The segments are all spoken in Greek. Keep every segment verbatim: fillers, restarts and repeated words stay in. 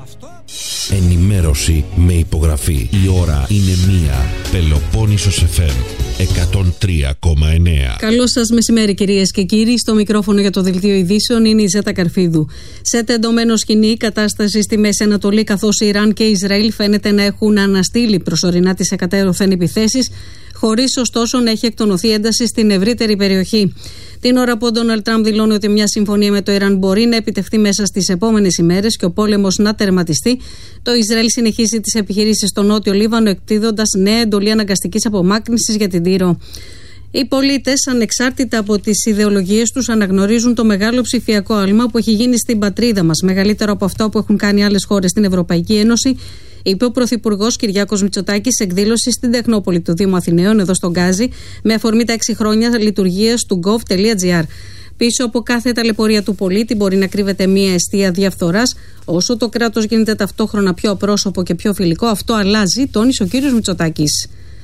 Ενημέρωση με υπογραφή. Η ώρα είναι μία. Πελοπόννησος εφ εμ εκατόν τρία κόμμα εννέα. Καλό σας μεσημέρι, κυρίες και κύριοι. Στο μικρόφωνο για το δελτίο ειδήσεων είναι η Ζέτα Καρφίδου. Σε τεντωμένο σκηνή η κατάσταση στη Μέση Ανατολή, καθώς Ιράν και Ισραήλ φαίνεται να έχουν αναστείλει προσωρινά τις εκατέρωθεν επιθέσεις, χωρίς ωστόσο να έχει εκτονωθεί ένταση στην ευρύτερη περιοχή. Την ώρα που ο Ντόναλντ Τραμπ δηλώνει ότι μια συμφωνία με το Ιράν μπορεί να επιτευχθεί μέσα στις επόμενες ημέρες και ο πόλεμος να τερματιστεί, το Ισραήλ συνεχίζει τις επιχειρήσεις στο Νότιο Λίβανο, εκδίδοντας νέα εντολή αναγκαστικής απομάκρυνσης για την Τύρο. Οι πολίτες, ανεξάρτητα από τις ιδεολογίες τους, αναγνωρίζουν το μεγάλο ψηφιακό άλμα που έχει γίνει στην πατρίδα μας, μεγαλύτερο από αυτό που έχουν κάνει άλλες χώρες στην Ευρωπαϊκή Ένωση, είπε ο Πρωθυπουργός Κυριάκος Μητσοτάκης σε εκδήλωση στην Τεχνόπολη του Δήμου Αθηναίων, εδώ στον Γκάζι, με αφορμή τα έξι χρόνια λειτουργίας του gov.gr. Πίσω από κάθε ταλαιπωρία του πολίτη μπορεί να κρύβεται μια αιστεία διαφθοράς. Όσο το κράτος γίνεται ταυτόχρονα πιο απρόσωπο και πιο φιλικό, αυτό αλλάζει, τόνισε ο κύριος Μητσοτάκης.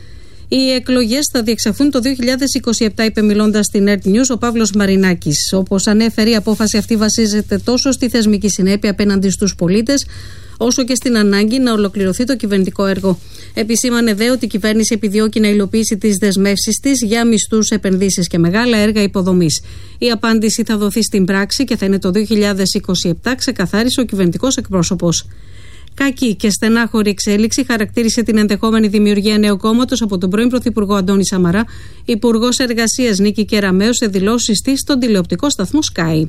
Οι εκλογές θα διεξαχθούν το δύο χιλιάδες είκοσι επτά, είπε μιλώντας στην Earth News ο Παύλος Μαρινάκης. Όπως ανέφερε, η απόφαση αυτή βασίζεται τόσο στη θεσμική συνέπεια απέναντι στους πολίτες, όσο και στην ανάγκη να ολοκληρωθεί το κυβερνητικό έργο. Επισήμανε δε ότι η κυβέρνηση επιδιώκει να υλοποιήσει τις δεσμεύσεις της για μισθούς, επενδύσεις και μεγάλα έργα υποδομής. Η απάντηση θα δοθεί στην πράξη και θα είναι το δύο χιλιάδες είκοσι επτά, ξεκαθάρισε ο κυβερνητικός εκπρόσωπος. Κακή και στενάχωρη εξέλιξη χαρακτήρισε την ενδεχόμενη δημιουργία νέου κόμματος από τον πρώην Πρωθυπουργό Αντώνη Σαμαρά, Υπουργός Εργασίας Νίκη Κεραμέως, σε δηλώσεις της στον τηλεοπτικό σταθμό Sky.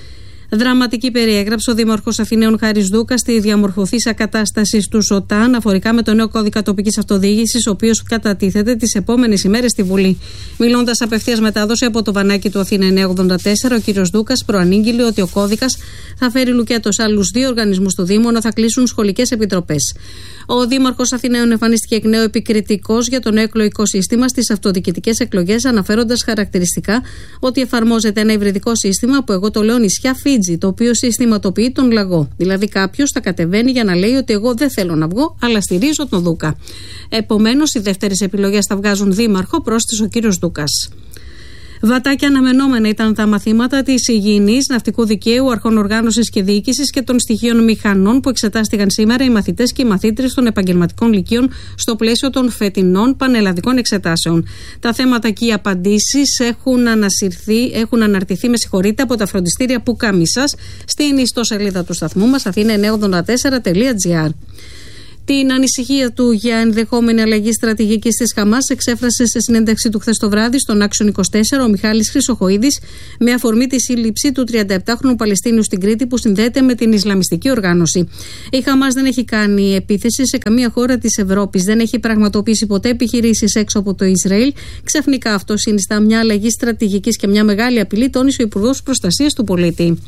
Δραματική περιέγραψε ο Δήμαρχος Αθηναίων Χάρης Δούκας στη διαμορφωθήσα κατάσταση του ΣΟΤΑ αναφορικά με το νέο κώδικα τοπικής αυτοδιοίκησης, ο οποίος κατατίθεται τις επόμενες ημέρες στη Βουλή. Μιλώντας απευθείας μετάδοση από το βανάκι του Αθήνα εννιακόσια ογδόντα τέσσερα, ο κ. Δούκας προανήγγειλε ότι ο κώδικας θα φέρει λουκέτο σε άλλους δύο οργανισμούς του Δήμου, να θα κλείσουν σχολικές επιτροπές. Ο Δήμαρχος Αθηναίων εμφανίστηκε εκ νέου επικριτικός για το νέο εκλογικό σύστημα στις αυτοδιοικητικές εκλογές, αναφέροντας χαρακτηριστικά ότι εφαρμόζεται ένα υβριδικό σύστημα που εγώ το λέω νησιά Φίτζι, το οποίο συστηματοποιεί τον λαγό. Δηλαδή, κάποιος θα κατεβαίνει για να λέει ότι εγώ δεν θέλω να βγω, αλλά στηρίζω τον Δούκα. Επομένως, οι δεύτερες επιλογές θα βγάζουν δήμαρχο, πρόσθεσε ο κύριος Δούκας. Βατά και αναμενόμενα ήταν τα μαθήματα της υγιεινής, ναυτικού δικαίου, αρχών οργάνωσης και διοίκησης και των στοιχείων μηχανών που εξετάστηκαν σήμερα οι μαθητές και οι μαθήτρες των επαγγελματικών λυκείων στο πλαίσιο των φετινών πανελλαδικών εξετάσεων. Τα θέματα και οι απαντήσεις έχουν, έχουν αναρτηθεί με συγχωρείτε, από τα φροντιστήρια Πουκάμισσας στην ιστοσελίδα του σταθμού μας αθήνα εννιακόσια ογδόντα τέσσερα τελεία τζι άρ. Την ανησυχία του για ενδεχόμενη αλλαγή στρατηγικής της Χαμάς εξέφρασε σε συνέντευξη του χθες το βράδυ στον Άξιον είκοσι τέσσερα ο Μιχάλης Χρυσοχοΐδης, με αφορμή τη σύλληψη του τριανταεπτάχρονου Παλαιστίνιου στην Κρήτη που συνδέεται με την Ισλαμιστική οργάνωση. Η Χαμάς δεν έχει κάνει επίθεση σε καμία χώρα της Ευρώπης, δεν έχει πραγματοποιήσει ποτέ επιχειρήσεις έξω από το Ισραήλ. Ξαφνικά αυτό συνιστά μια αλλαγή στρατηγικής και μια μεγάλη απειλή, τόνισε ο Υπουργός Προστασίας του Πολίτη.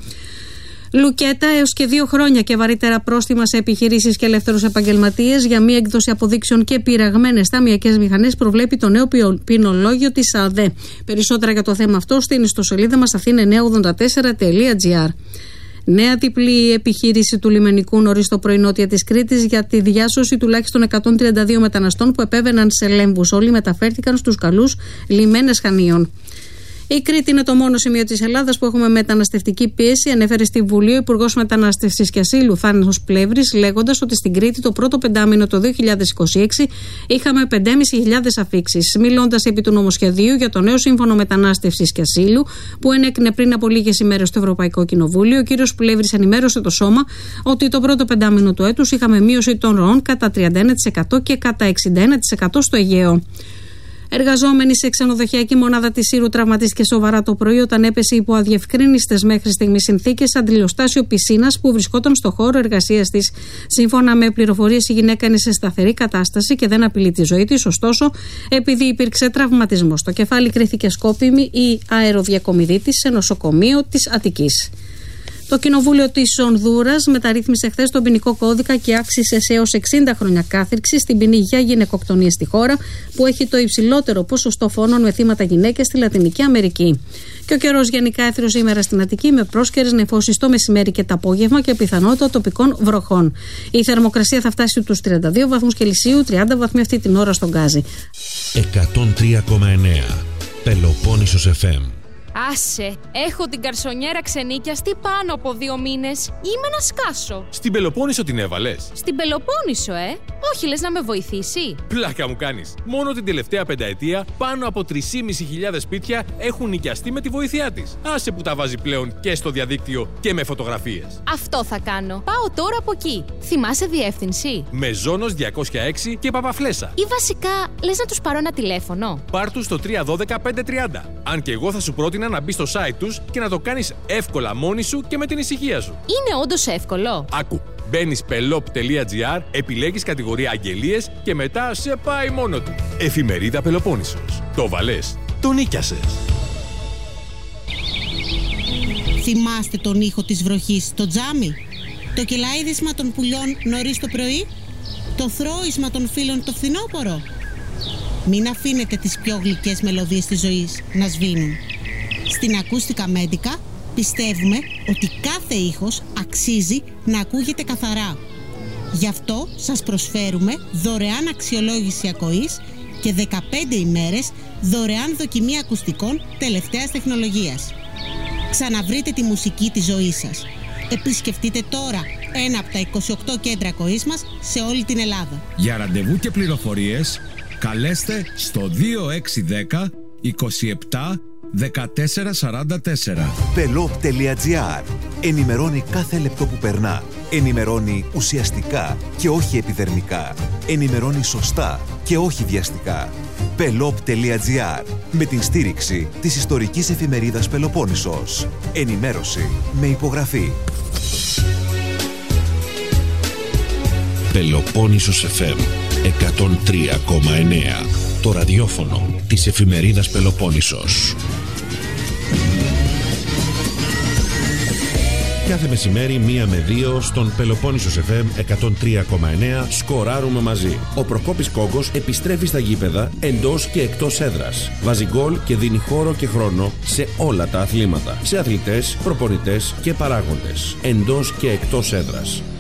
Λουκέτα έως και δύο χρόνια και βαρύτερα πρόστιμα σε επιχειρήσεις και ελεύθερους επαγγελματίες για μία έκδοση αποδείξεων και πειραγμένες ταμιακές μηχανές προβλέπει το νέο ποινολόγιο της ΑΔΕ. Περισσότερα για το θέμα αυτό στην ιστοσελίδα μας αθήνα εννιακόσια ογδόντα τέσσερα τελεία τζι άρ. Νέα τυπλή επιχείρηση του λιμενικού νωρίς το πρωί νότια της Κρήτης για τη διάσωση τουλάχιστον εκατόν τριάντα δύο μεταναστών που επέβαιναν σε λέμβους. Όλοι μεταφέρθηκαν στους καλούς λιμένες Χανίων. Η Κρήτη είναι το μόνο σημείο της Ελλάδας που έχουμε μεταναστευτική πίεση, ανέφερε στη Βουλή ο Υπουργός Μετανάστευσης και Ασύλου Θάνος Πλεύρης, λέγοντας ότι στην Κρήτη το πρώτο πεντάμινο το δύο χιλιάδες είκοσι έξι είχαμε πέντε χιλιάδες πεντακόσιες αφίξεις. Μιλώντας επί του νομοσχεδίου για το νέο Σύμφωνο Μετανάστευσης και Ασύλου που ενέκρινε πριν από λίγες ημέρες στο Ευρωπαϊκό Κοινοβούλιο, ο κ. Πλεύρης ενημέρωσε το Σώμα ότι το πρώτο πεντάμινο του έτους είχαμε μείωση των ροών κατά τριάντα ένα τοις εκατό και κατά εξήντα ένα τοις εκατό στο Αιγαίο. Εργαζόμενοι σε ξενοδοχειακή μονάδα της Σύρου τραυματίστηκε σοβαρά το πρωί όταν έπεσε υπό αδιευκρίνιστες μέχρι στιγμής συνθήκες αντιλιοστάσιο πισίνας που βρισκόταν στο χώρο εργασίας της. Σύμφωνα με πληροφορίες, η γυναίκα είναι σε σταθερή κατάσταση και δεν απειλεί τη ζωή της. Ωστόσο, επειδή υπήρξε τραυματισμός στο κεφάλι, κρίθηκε σκόπιμη η αεροδιακομιδή της σε νοσοκομείο της Αττικής. Το Κοινοβούλιο της Ονδούρας μεταρρύθμισε χθες τον ποινικό κώδικα και άξισε σε έως εξήντα χρόνια κάθριξη στην ποινή για γυναικοκτονία στη χώρα, που έχει το υψηλότερο ποσοστό φόνων με θύματα γυναίκες στη Λατινική Αμερική. Και ο καιρός γενικά έθριο σήμερα στην Αττική, με πρόσκαιρες νεφώσεις το μεσημέρι και το απόγευμα και πιθανότητα τοπικών βροχών. Η θερμοκρασία θα φτάσει τους τριάντα δύο βαθμούς Κελσίου, τριάντα βαθμοί αυτή την ώρα στον Γκάζι. εκατόν τρία κόμμα εννέα Πελοπόννησος εφ εμ. Άσε, έχω την καρσονιέρα ξενίκιαστη πάνω από δύο μήνες. Είμαι να σκάσω. Στην Πελοπόννησο την έβαλες? Στην Πελοπόννησο, ε. Όχι, λες να με βοηθήσει? Πλάκα μου κάνεις. Μόνο την τελευταία πενταετία πάνω από τρεις χιλιάδες πεντακόσια σπίτια έχουν νοικιαστεί με τη βοήθειά της. Άσε που τα βάζει πλέον και στο διαδίκτυο και με φωτογραφίες. Αυτό θα κάνω. Πάω τώρα από εκεί. Θυμάσαι διεύθυνση? Μεζόνος διακόσια έξι και Παπαφλέσσα. Ή βασικά, λες να τους πάρω ένα τηλέφωνο? Πάρ' τους στο τρία ένα δύο πέντε τριάντα. Αν και εγώ θα σου πρότεινα να μπεις στο site τους και να το κάνεις εύκολα μόνη σου και με την ησυχία σου. Είναι όντως εύκολο? Άκου. Μπαίνεις πελόπ τελεία τζι άρ, επιλέγεις κατηγορία αγγελίες και μετά σε πάει μόνο του. Εφημερίδα Πελοπόννησος. Το βαλές. Το νίκιασες. Θυμάστε τον ήχο της βροχής στο τζάμι? Το κελάιδισμα των πουλιών νωρίς το πρωί? Το θρώισμα των φίλων το φθινόπωρο? Μην αφήνετε τις πιο γλυκές μελωδίες της ζωής να σβήνουν. Στην Ακούστικα Μέντικα πιστεύουμε ότι κάθε ήχος αξίζει να ακούγεται καθαρά. Γι' αυτό σας προσφέρουμε δωρεάν αξιολόγηση ακοής και δεκαπέντε ημέρες δωρεάν δοκιμή ακουστικών τελευταίας τεχνολογίας. Ξαναβρείτε τη μουσική της ζωής σας. Επισκεφτείτε τώρα ένα από τα είκοσι οκτώ κέντρα ακοής μας σε όλη την Ελλάδα. Για ραντεβού και πληροφορίες καλέστε στο δύο έξι ένα μηδέν είκοσι επτά δεκατέσσερα σαράντα τέσσερα. πελόπ τελεία τζι άρ. Ενημερώνει κάθε λεπτό που περνά. Ενημερώνει ουσιαστικά και όχι επιδερμικά. Ενημερώνει σωστά και όχι βιαστικά. πελόπ τελεία τζι άρ. Με την στήριξη της ιστορικής εφημερίδας Πελοπόννησος. Ενημέρωση με υπογραφή. Πελοπόννησος εφ εμ εκατόν τρία κόμμα εννέα. Το ραδιόφωνο της εφημερίδας Πελοπόννησος. Κάθε μεσημέρι μία με δύο στον Πελοπόννησος εφ εμ εκατόν τρία κόμμα εννέα σκοράρουμε μαζί. Ο Προκόπης Κόγκος επιστρέφει στα γήπεδα εντός και εκτός έδρας. Βάζει γκολ και δίνει χώρο και χρόνο σε όλα τα αθλήματα. Σε αθλητές, προπονητές και παράγοντες. Εντός και εκτός έδρας.